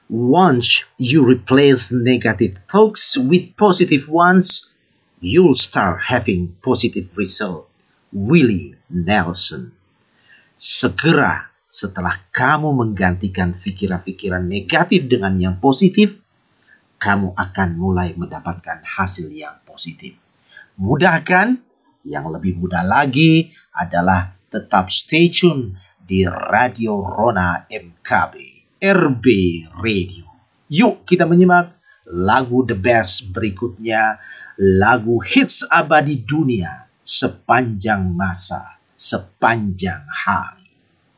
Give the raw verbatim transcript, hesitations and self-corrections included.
Once you replace negative thoughts with positive ones, you'll start having positive result. Willie Nelson. Segera setelah kamu menggantikan pikiran-pikiran negatif dengan yang positif, kamu akan mulai mendapatkan hasil yang positif. Mudah kan? Yang lebih mudah lagi adalah tetap stay tune di Radio Rona M K B, R B Radio. Yuk kita menyimak lagu the best berikutnya, lagu hits abadi dunia sepanjang masa, sepanjang hari.